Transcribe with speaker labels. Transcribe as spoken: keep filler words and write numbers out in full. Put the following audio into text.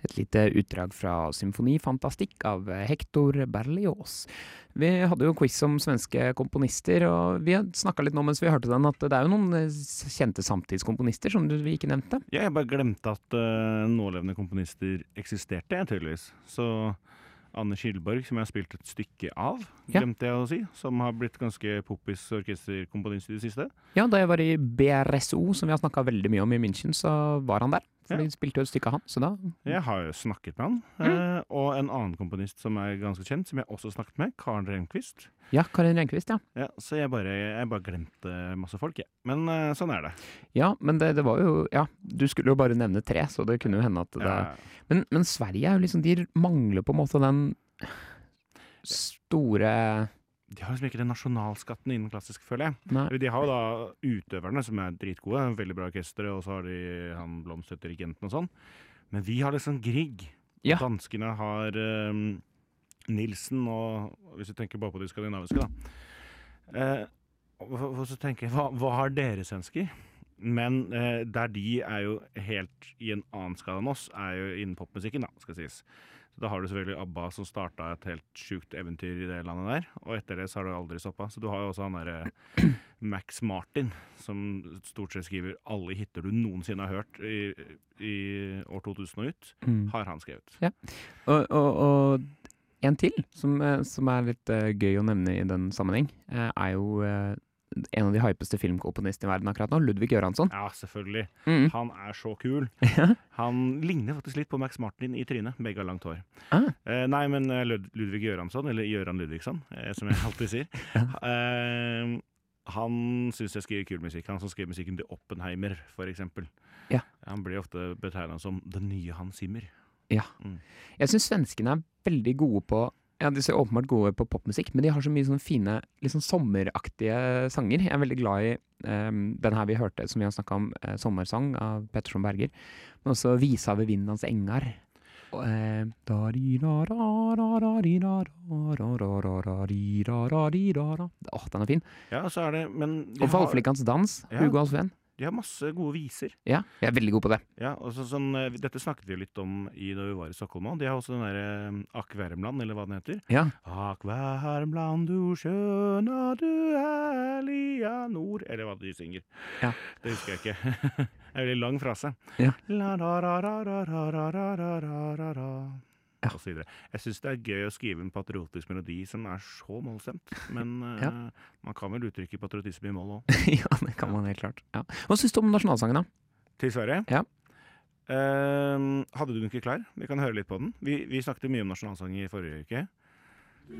Speaker 1: Et lite utdrag fra Symfoni Fantastikk av Hector Berlioz. Vi hadde jo quiz om svenske komponister, og vi snakket litt nå mens vi hørte den, at det er jo noen eh, kjente samtidskomponister som du, vi ikke nevnte.
Speaker 2: Ja, jeg bare glemte at uh, nålevende komponister eksisterte, tydeligvis. Så Anne Skilborg, som jeg har spilt et stykke av,
Speaker 1: Ja.
Speaker 2: glemte jeg å si, som har blitt ganske poppis orkesterkomponist i det siste.
Speaker 1: Ja, da jeg var i B R S O, som vi har snakket veldig mye om i München, så var han der. For
Speaker 2: Ja.
Speaker 1: de spilte jo et stykke av han, så da...
Speaker 2: Jeg har jo snakket med han,
Speaker 1: Mm.
Speaker 2: eh, og en annen komponist som er ganske kjent, som jeg også snakket med, Karen Renqvist.
Speaker 1: Ja, Karin Renkvist, ja.
Speaker 2: Ja, så jeg bare, jeg bare glemte masse folk, jeg. Men eh, sånn er det.
Speaker 1: Ja, men det, det var jo... Ja, du skulle jo bare nevne tre, så det kunne jo hende at det...
Speaker 2: Ja.
Speaker 1: Men, men Sverige er jo liksom... De mangler på en måte den store...
Speaker 2: De har liksom ikke den nasjonalskatten innen klassisk, føler jeg.
Speaker 1: Nei.
Speaker 2: Eller De har jo da utøverne som er dritgode, veldig bra orkestre, og så har de han blomsterdirigenten og sånn. Men vi har liksom Grieg. Og
Speaker 1: Ja.
Speaker 2: danskene har ehm, Nilsen, og hvis du tenker bare på de skandinaviske, da. Eh, og, og så tenker jeg, hva, hva har dere svensker? Men eh, der de er jo helt i en annen skala enn oss, er jo innen popmusikken, da, skal sies. Så da har du selvfølgelig ABBA som startet et helt sjukt eventyr i det landet der, og etter det så har det aldri stoppet. Så du har jo også han der eh, Max Martin, som stort sett skriver alle hitter du noensinne har hørt i, i år to tusen og ut,
Speaker 1: Mm.
Speaker 2: har han skrevet.
Speaker 1: Og, og, og en til, som, eh, som er litt eh, gøy å nevne i den sammenheng, eh, er jo eh, en av de hypeste filmkomponistene i verden akkurat nå, Ludvig Göransson.
Speaker 2: Ja, selvfølgelig.
Speaker 1: Mm.
Speaker 2: Han er så kul.
Speaker 1: Ja.
Speaker 2: Han ligner faktisk litt på Max Martin i trynet. Begge har langt hår.
Speaker 1: Ah.
Speaker 2: Eh, nei, men eh, Lud Ludvig Göransson, eller Göran Ludvigsson, eh, som jeg alltid sier. eh, han synes jeg skriver kul musikk. Han som skrev musikken til Oppenheimer, for eksempel.
Speaker 1: Ja.
Speaker 2: Han blir ofte betegnet som den nye Hans Zimmer.
Speaker 1: Ja.
Speaker 2: Mm.
Speaker 1: Jeg synes svenskene er veldig gode på, ja, de er åpenbart gode på popmusikk, men de har så mye sånne fine, litt sånn sommeraktige sanger. Jeg er veldig glad i um, den her vi hørte, som vi har snakket om, eh, Sommersang av Pettersson Berger, men også Visa ved vindens engar. Og, eh, Åh, den er fin.
Speaker 2: Ja, så er det, men de
Speaker 1: Og
Speaker 2: har,
Speaker 1: Valflikkans dans,
Speaker 2: Ja.
Speaker 1: Hugo Alsven.
Speaker 2: de har masse gode viser.
Speaker 1: Ja, jeg er veldig god på det.
Speaker 2: Ja, og så, sånn, eh, dette snakket vi jo litt om i da vi var i Stockholm også. De har også den der eh, Ack Värmland, eller hva den heter.
Speaker 1: Ja,
Speaker 2: Ack Värmland, du skjønna, du herlige nord. Eller hva de synger.
Speaker 1: Ja.
Speaker 2: Det husker jeg ikke. Det er en veldig lang frase.
Speaker 1: Ja.
Speaker 2: La, ra, ra, ra, ra, ra, ra, ra, ra, ra, ra, ra.
Speaker 1: Ja.
Speaker 2: Og så videre. Jeg synes det er gøy å skrive en patriotisk melodi som er så målstemt, men eh,
Speaker 1: Ja.
Speaker 2: man kan vel uttrykke patriotisme i mål også.
Speaker 1: ja, det kan man helt klart. Ja. Hva synes du om nasjonalsangen da?
Speaker 2: Til Sverige?
Speaker 1: Ja.
Speaker 2: Ehm, hadde du den ikke klar? Vi kan høre litt på den. Vi, vi snakket jo mye om nasjonalsang i forrige uke.